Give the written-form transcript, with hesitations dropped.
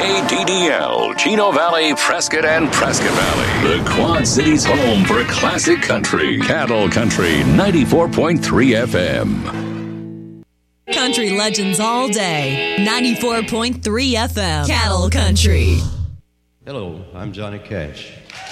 KDDL, Chino Valley, Prescott, and Prescott Valley. The Quad Cities' home for classic country. Cattle Country 94.3 FM. Country legends all day. 94.3 FM. Cattle Country. Hello, I'm Johnny Cash.